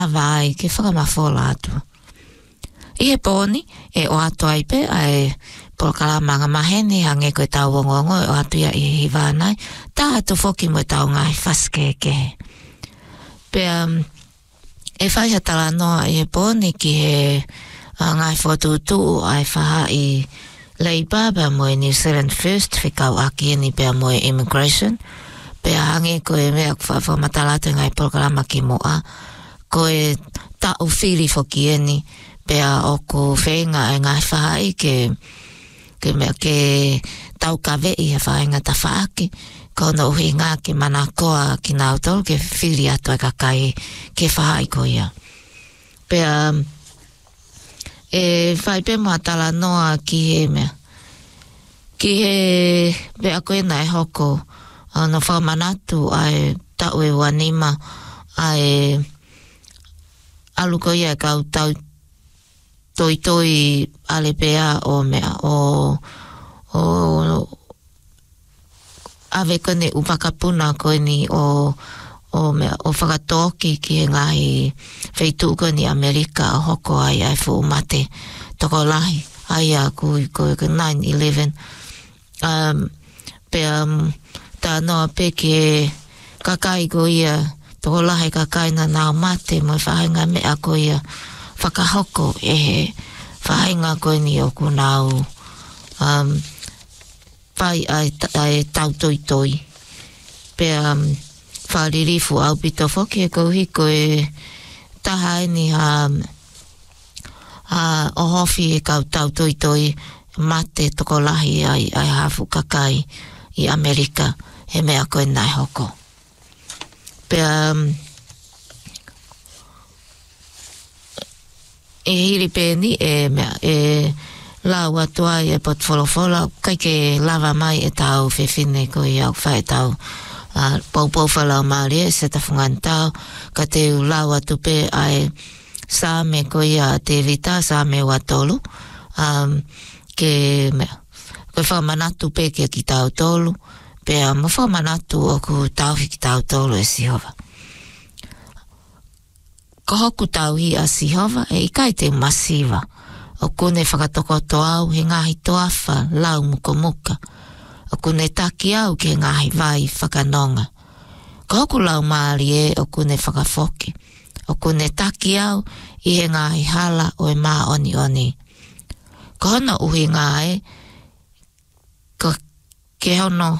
vai ke whakamafola atu. I he pōni, e o atu ai pe, ai polkala manga mahene, hange koe tau wongongo, e o atu ia i hi wānai, tā atu whoki mo tau ngai whaske ke. Pe, e whai hatala noa i he pōni ki he ngai whotutu ai whaha i Labour, pia mo i New Zealand First, whikau aki ni pia mo i Immigration, pia hange koe mea whamatalate ngai polkala maki moa, koe tau whiri whoki eni, pea oku whenga e ngai whahai ke mea ke tau kawe i he whaenga ta whaake, kono uhi ngā ke mana koa ki nāu tolu ke whiri atu e kakai ke whahai ko ia. Pea e whai pe mua tala noa ki he mea. Ki he pea koe nai hoko no whamanatu ai tau e wanima ai aluko ia kau tau toi ale pea o mea o ave kone upakapuna koeni o mea o whakatoki ki he ngahi wheitu koni Amerika hoko ai fu mate toko lahi ai a kui 9/11 pea tā noa pe ke kakai ko ia toko lahi kakai na nao mate mo whahenga mea ko ia whakahoko e he whahenga koe ni o kunau pai ai tau toi toi pea wharirifu au pito whoki e kouhi koe taha ni o hofi e kau tau toi toi mate toko lahi ai hafu kakai i Amerika he mea koe nai hoko pea e hiri pēni e lau atua e pot wholofola kai ke lava mai e tau whewhine ko i au whae tau pou whalau maari e se tafungan tau ka te lau atu pe ai sāme ko i a te rita sāme watolu ke koe whamanatu pe ke ki tau tolu pe mo whamanatu o ku tau ki tau tolu e sihova ko hoku tau hi a sihova e ikai te masiva o kune whakatokoto au he ngahi toafa lau muka o kune taki au ke ngahi vai whakanonga ko hoku lau maari e o kune whakafoki o kune taki au i he ngahi hala o e maa oni ko hono uhi ngae ko ke hono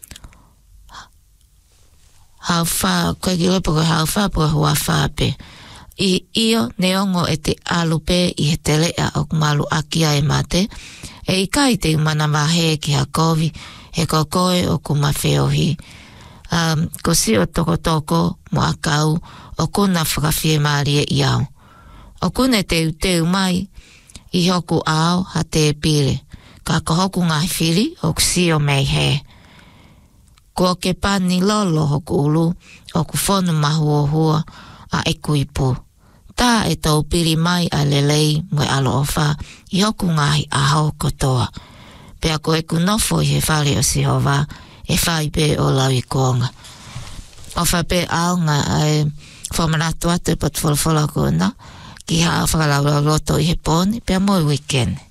hauwha koe ki lepo koe hauwha po hua whape i io neongo e te alupe i he te lea o kumalu akia e mate e i kai te umana mahe ki ha kovi he kokoe o kumawheohi ko si o toko mo akau o kuna whakawhie maari e iau o kune teu mai i hoku ao ha te pire ka ko hoku ngahi whiri o kusi o mei he ko ke pani lolo hoku ulu o ku whonu mahu o hua a e kuipu. Tā e tau piri mai a lelei moe alo ofa i hoku ngahi a hau kotoa. Pea ko e kunofo i he whare o Sihova e whai pe o lau i konga. Ofa pe aunga e whamanatu atu e pat wholofola kona ki haa whakalau loto i he pōni pea moe weekend.